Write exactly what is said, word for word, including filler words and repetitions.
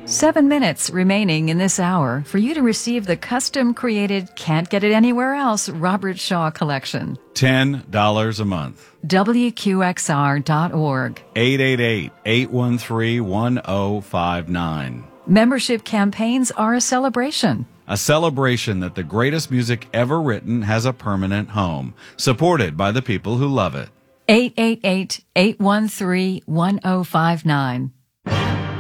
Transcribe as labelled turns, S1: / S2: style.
S1: Seven minutes remaining in this hour for you to receive the custom-created Can't Get It Anywhere Else Robert Shaw Collection.
S2: ten dollars a month.
S1: W Q X R dot org.
S2: eight eight eight, eight one three, one zero five nine.
S1: Membership campaigns are a celebration.
S2: A celebration that the greatest music ever written has a permanent home, supported by the people who love it.
S1: eight eight eight, eight one three, one zero five nine.